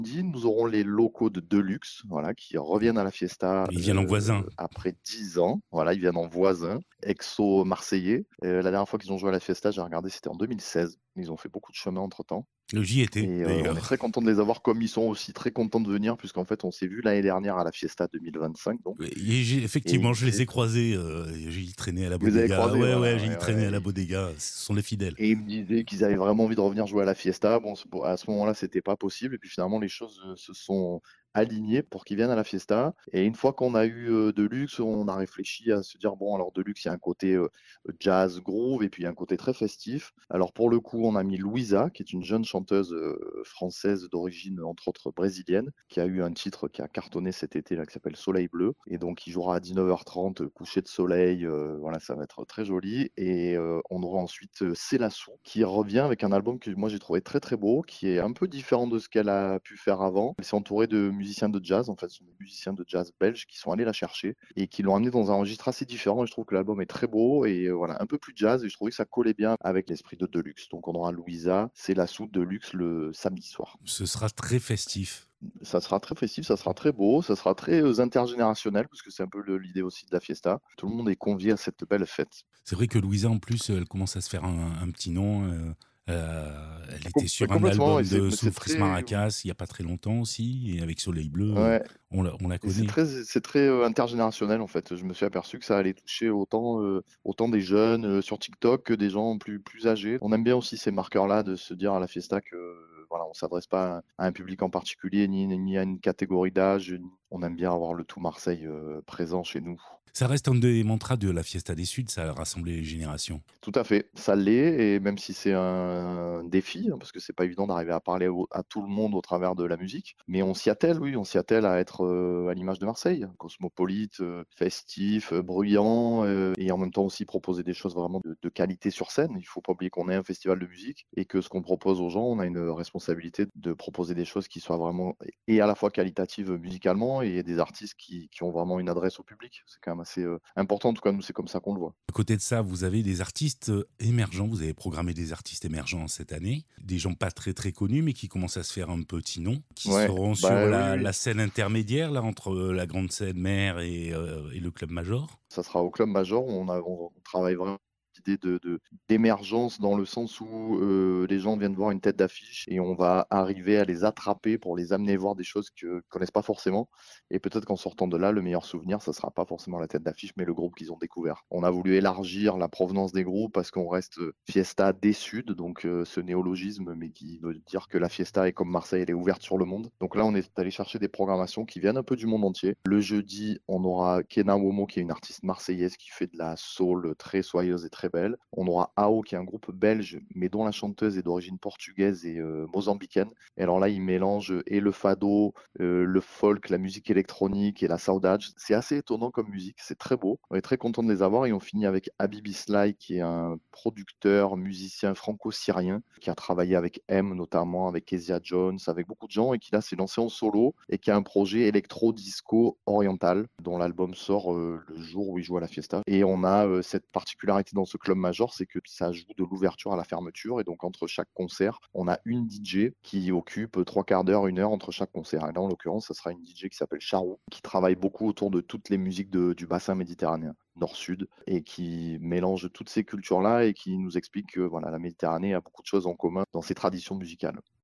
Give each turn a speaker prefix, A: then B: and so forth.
A: Nous aurons les locaux de Deluxe, voilà, qui reviennent à la Fiesta,
B: Ils viennent en voisin.
A: après 10 ans. Voilà, ils viennent en voisin, exo-marseillais. La dernière fois qu'ils ont joué à la Fiesta, j'ai regardé, c'était en 2016. Ils ont fait beaucoup de chemin entre-temps
B: J'y étais
A: et on est
B: d'ailleurs.
A: très content de les avoir, comme ils sont aussi très contents de venir puisqu'en fait, on s'est vu l'année dernière à la Fiesta 2025 donc
B: Et
A: et ils
B: effectivement,
A: me
B: je les
A: disaient
B: ai croisés, j'y traînais à la
A: vous avez
B: bodega.
A: croisé?
B: Ouais,
A: Voilà,
B: ouais, j'y
A: ouais,
B: traînais à
A: ouais
B: la bodega, ce sont les fidèles.
A: et ils me disaient qu'ils avaient vraiment envie de revenir jouer à la Fiesta. Bon, c'est pour à ce moment-là, c'était pas possible et puis finalement les choses, se sont alignées pour qu'ils viennent à la Fiesta et une fois qu'on a eu, Deluxe, on a réfléchi à se dire: «Bon alors Deluxe, il y a un côté, jazz groove et puis il y a un côté très festif». Alors pour le coup, on a mis Louisa, qui est une jeune chanteuse, française d'origine, entre autres brésilienne, qui a eu un titre qui a cartonné cet été là, qui s'appelle Soleil bleu et donc qui jouera à 19h30, coucher de soleil, voilà, ça va être très joli et on aura ensuite, Célassou qui revient avec un album que moi j'ai trouvé très, très beau, qui est un peu différent de ce qu'elle a pu faire avant. Elle s'est entourée de musiciens de jazz, en fait, ce sont des musiciens de jazz belges qui sont allés la chercher et qui l'ont amenée dans un registre assez différent et je trouve que l'album est très beau et voilà, un peu plus jazz et je trouvais que ça collait bien avec l'esprit de Deluxe. Donc on aura Louisa, Célassou, Deluxe le samedi soir.
B: Ce sera très festif.
A: Ça sera très festif, ça sera très beau, ça sera très, intergénérationnel parce que c'est un peu l'idée aussi de la fiesta. Tout le monde est convié à cette belle fête.
B: C'est vrai que Louisa, en plus, elle commence à se faire un petit nom. Elle était sur un
A: Complètement et
B: album
A: c'est
B: de
A: mais c'est
B: Soufris
A: très
B: Maracas il y a pas très longtemps aussi, et avec Soleil Bleu,
A: ouais
B: on la
A: et c'est
B: connaît.
A: très, intergénérationnel en fait. Je me suis aperçu que ça allait toucher autant des jeunes, sur TikTok que des gens plus âgés. On aime bien aussi ces marqueurs-là de se dire à la fiesta que, voilà, on s'adresse pas à un public en particulier ni à une catégorie d'âge. On aime bien avoir le tout Marseille, présent chez nous.
B: Ça reste un des mantras de la Fiesta des Suds, ça a rassemblé les générations.
A: Tout à fait, ça l'est et même si c'est un défi, hein, parce que c'est pas évident d'arriver à parler à tout le monde au travers de la musique, mais on s'y attelle, oui, on s'y attelle à être, à l'image de Marseille, cosmopolite, festif, bruyant, et en même temps aussi proposer des choses vraiment de qualité sur scène. Il faut pas oublier qu'on est un festival de musique et que ce qu'on propose aux gens, on a une responsabilité de proposer des choses qui soient vraiment et à la fois qualitatives musicalement et des artistes qui ont vraiment une adresse au public. C'est quand même assez, important, en tout cas nous c'est comme ça qu'on le voit.
B: À côté de ça, vous avez des artistes, émergents. Vous avez programmé des artistes émergents cette année, des gens pas très, très connus, mais qui commencent à se faire un petit nom, qui
A: Ouais,
B: seront sur
A: bah, oui, oui.
B: la scène intermédiaire, là, entre, la grande scène mère et le club major.
A: Ça sera au club major où on travaille vraiment l'idée d'émergence dans le sens où, les gens viennent voir une tête d'affiche et on va arriver à les attraper pour les amener voir des choses qu'ils connaissent pas forcément et peut-être qu'en sortant de là, le meilleur souvenir, ça sera pas forcément la tête d'affiche, mais le groupe qu'ils ont découvert. On a voulu élargir la provenance des groupes parce qu'on reste, Fiesta des Suds, donc ce néologisme, mais qui veut dire que la Fiesta est comme Marseille, elle est ouverte sur le monde. Donc là, on est allé chercher des programmations qui viennent un peu du monde entier. Le jeudi, on aura Kena Womo, qui est une artiste marseillaise qui fait de la soul très soyeuse et très belle. On aura AO, qui est un groupe belge, mais dont la chanteuse est d'origine portugaise et mozambicaine. Et alors là, ils mélangent et le fado, le folk, la musique électronique et la saudade. C'est assez étonnant comme musique, c'est très beau. On est très content de les avoir et on finit avec Habibi Sly, qui est un producteur, musicien franco-syrien, qui a travaillé avec M notamment, avec Kezia Jones, avec beaucoup de gens et qui là s'est lancé en solo et qui a un projet électro-disco oriental dont l'album sort le jour où il joue à la Fiesta. Et on a cette particularité dans ce club major, c'est que ça joue de l'ouverture à la fermeture et donc entre chaque concert, on a une DJ qui occupe trois quarts d'heure, une heure entre chaque concert. Et là, en l'occurrence, ça sera une DJ qui s'appelle Charou, qui travaille beaucoup autour de toutes les musiques du bassin méditerranéen nord-sud et qui mélange toutes ces cultures-là et qui nous explique que voilà, la Méditerranée a beaucoup de choses en commun dans ses traditions musicales.